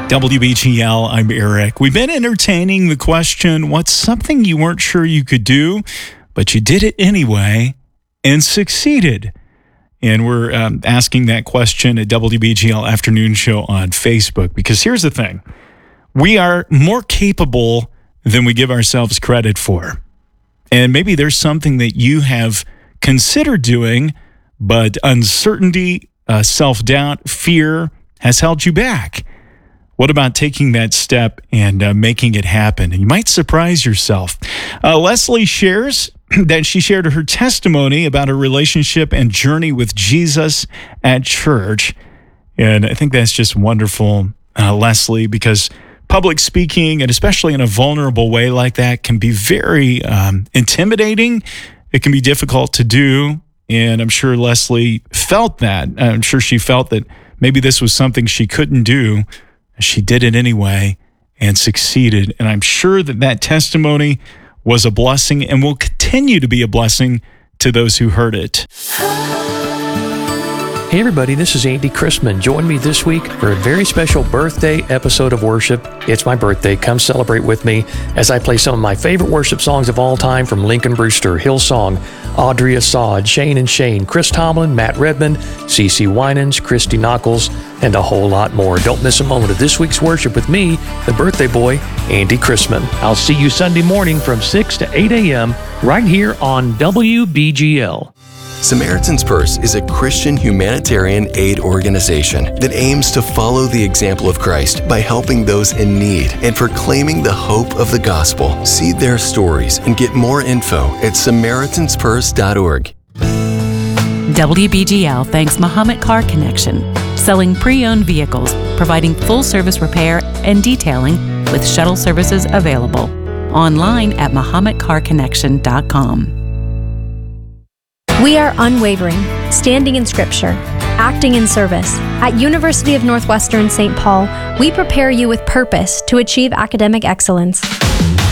WBGL, I'm Eric. We've been entertaining the question, what's something you weren't sure you could do, but you did it anyway and succeeded? And we're asking that question at WBGL Afternoon Show on Facebook, because here's the thing. We are more capable than we give ourselves credit for. And maybe there's something that you have considered doing, but uncertainty, self-doubt, fear has held you back. What about taking that step and making it happen? And you might surprise yourself. Leslie shares that she shared her testimony about her relationship and journey with Jesus at church. And I think that's just wonderful, Leslie, because public speaking, and especially in a vulnerable way like that, can be very intimidating. It can be difficult to do. And I'm sure Leslie felt that. I'm sure she felt that maybe this was something she couldn't do. She did it anyway and succeeded. And I'm sure that that testimony was a blessing and will continue to be a blessing to those who heard it. Hey everybody, this is Andy Christman. Join me this week for a very special birthday episode of worship. It's my birthday. Come celebrate with me as I play some of my favorite worship songs of all time from Lincoln Brewster, Hillsong, Audrey Assad, Shane and Shane, Chris Tomlin, Matt Redman, CeCe Winans, Christy Knuckles, and a whole lot more. Don't miss a moment of this week's worship with me, the birthday boy, Andy Christman. I'll see you Sunday morning from 6 to 8 a.m. right here on WBGL. Samaritan's Purse is a Christian humanitarian aid organization that aims to follow the example of Christ by helping those in need and proclaiming the hope of the gospel. See their stories and get more info at SamaritansPurse.org. WBGL thanks Muhammad Car Connection, selling pre-owned vehicles, providing full-service repair and detailing with shuttle services available. Online at MuhammadCarConnection.com. We are unwavering, standing in Scripture, acting in service. At University of Northwestern St. Paul, we prepare you with purpose to achieve academic excellence.